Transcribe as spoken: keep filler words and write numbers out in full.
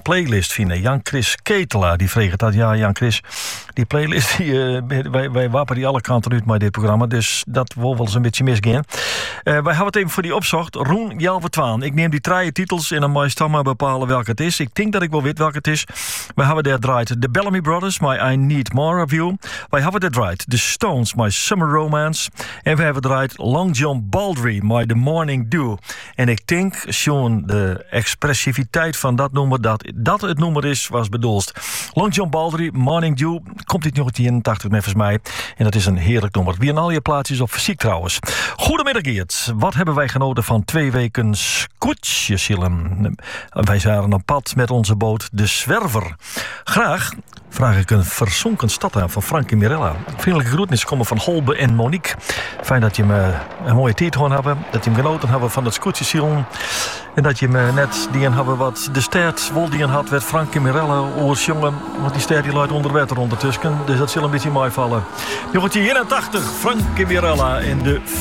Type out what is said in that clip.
playlist vinden. Jan-Chris Ketelaar, die vreeg dat. Ja, Jan-Chris, die playlist, die, uh, wij, wij wappen die alle kanten uit met dit programma. Dus dat wil wel eens een beetje misgaan. Uh, wij hebben het even voor die opzocht. Roen Jalvertwaan. Ik neem die drie titels en dan mag je dan maar bepalen welke het is. Ik denk dat ik wel weet welke het is. We hebben daar draait The Bellamy Brothers, My I Need More of You. Wij hebben daar draait The Stones, My Summer Romance. En we hebben draait Long John Baldry, My The Morning Dew. En ik denk, Sean, de expressiviteit van dat nummer, dat dat het nummer is, was bedoeld. Long John Baldry, Morning Dew, komt dit negentien eenentachtig met volgens mij. En dat is een heerlijk nummer. Wie en al je plaatsjes op fysiek trouwens. Goedemiddag Geert. Wat hebben wij genoten van twee weken scootjesjillen? Wij waren op pad met onze boot De Zwerver. Graag vraag ik een verzonken stad aan van Frank en Mirella. Vriendelijke groetnis komen van Holbe en Monique. Fijn dat je me een mooie tijd gewoon hebben. Dat je hem genoten hebben van het scootjesjillen. En dat je me net die hebben wat de stad wol die had werd Frank en Mirella oors jongen. Want die stad die luidt onder water ondertussen. Dus dat zal een beetje mooi vallen. negentien eenentachtig, Frank en Mirella in de